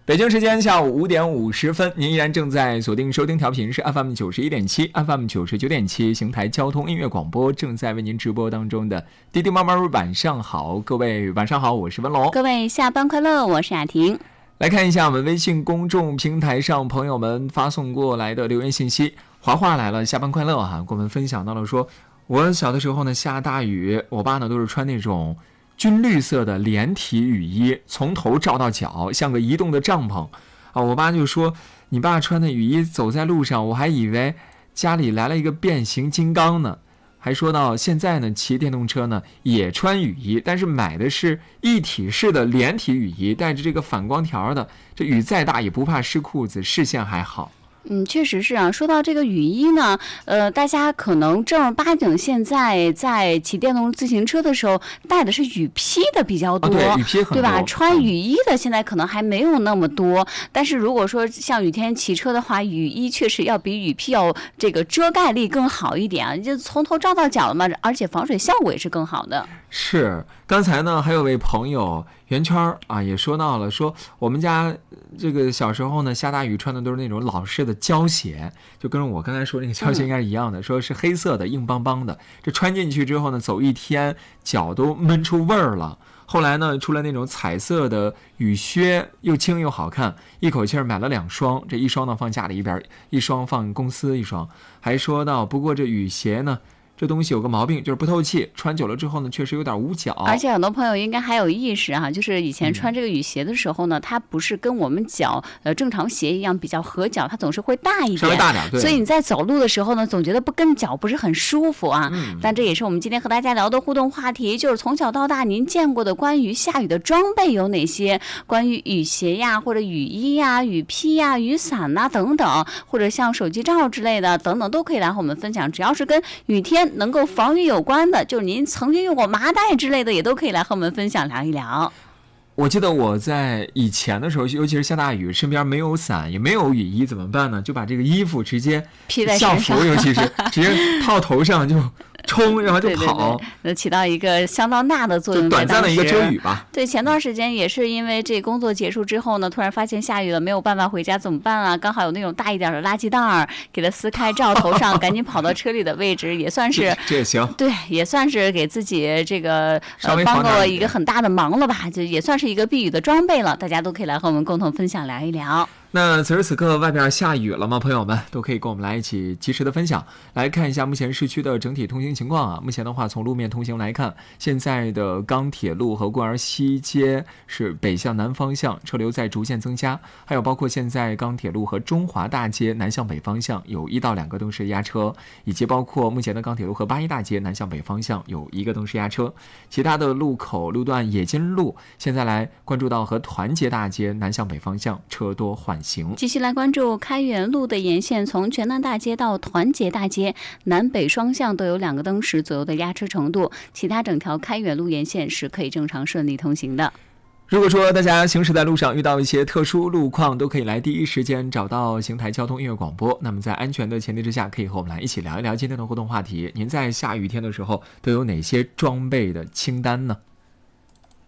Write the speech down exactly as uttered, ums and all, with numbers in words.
北京时间下午五点五十分，您依然正在锁定收听调频是 F M 九十一点七 F M 九十九点七邢台交通音乐广播，正在为您直播当中的滴滴妈妈晚上好，各位晚上好，我是文龙， 各位下班快乐，我是雅婷。 来看一下我们微信公众平台上朋友们发送过来的留言信息。华华来了，下班快乐哈、啊，跟我们分享到了说，我小的时候呢下大雨，我爸呢都是穿那种军绿色的连体雨衣，从头罩到脚，像个移动的帐篷啊。我爸就说，你爸穿的雨衣走在路上，我还以为家里来了一个变形金刚呢。还说到现在呢，骑电动车呢也穿雨衣，但是买的是一体式的连体雨衣，带着这个反光条的，这雨再大也不怕湿裤子，视线还好。 嗯，确实是啊。说到这个雨衣呢，呃，大家可能正儿八经现在在骑电动自行车的时候带的是雨披的比较多， 哦、对，雨披很多， 对吧？穿雨衣的现在可能还没有那么多，嗯、但是如果说像雨天骑车的话，雨衣确实要比雨披要这个遮盖力更好一点啊，就从头罩到脚了嘛，而且防水效果也是更好的。 是，刚才呢还有位朋友圆圈啊也说到了，说我们家这个小时候呢下大雨穿的都是那种老式的胶鞋，就跟我刚才说那个胶鞋应该是一样的、嗯、说是黑色的硬邦邦的，这穿进去之后呢走一天脚都闷出味儿了。后来呢出了那种彩色的雨靴，又轻又好看，一口气买了两双，这一双呢放家里一边，一双放公司一双。还说到不过这雨鞋呢这东西有个毛病，就是不透气，穿久了之后呢确实有点捂脚。 而且很多朋友应该还有意识哈、啊，就是以前穿这个雨鞋的时候呢、嗯、它不是跟我们脚呃正常鞋一样比较合脚，它总是会大一点， 稍微大点，对。 所以你在走路的时候呢总觉得不跟脚不是很舒服啊、 嗯、 但这也是我们今天和大家聊的互动话题，就是从小到大您见过的关于下雨的装备有哪些，关于雨鞋呀或者雨衣呀雨披呀雨伞呐等等，或者像手机罩之类的等等，都可以来和我们分享，只要是跟雨天能够防雨有关的，就是您曾经用过麻袋之类的，也都可以来和我们分享聊一聊。 我记得我在以前的时候，尤其是下大雨，身边没有伞也没有雨衣，怎么办呢？就把这个衣服直接披在身上， 校服尤其是直接套头上就冲，然后就跑， 那起到一个相当大的作用， 短暂的一个遮雨吧。 对，前段时间也是因为这工作结束之后呢，突然发现下雨了，没有办法回家，怎么办啊？刚好有那种大一点的垃圾袋儿，给它撕开罩头上，赶紧跑到车里的位置，也算是这, 这也行， 对，也算是给自己这个呃帮过一个很大的忙了吧，就也算是一个避雨的装备了。大家都可以来和我们共同分享聊一聊。 那此时此刻外边下雨了吗？朋友们都可以跟我们来一起及时的分享。来看一下目前市区的整体通行情况啊。目前的话，从路面通行来看，现在的钢铁路和冠儿西街是北向南方向车流在逐渐增加，还有包括现在钢铁路和中华大街南向北方向有一到两个灯时压车，以及包括目前的钢铁路和八一大街南向北方向有一个灯时压车。其他的路口路段，冶金路现在来关注到和团结大街南向北方向车多缓行。 继续来关注开元路的沿线，从全南大街到团结大街南北双向都有两个灯时左右的压车程度，其他整条开元路沿线是可以正常顺利通行的。 如果说大家行驶在路上遇到一些特殊路况，都可以来第一时间找到邢台交通音乐广播。那么在安全的前提之下，可以和我们来一起聊一聊今天的互动话题。您在下雨天的时候都有哪些装备的清单呢？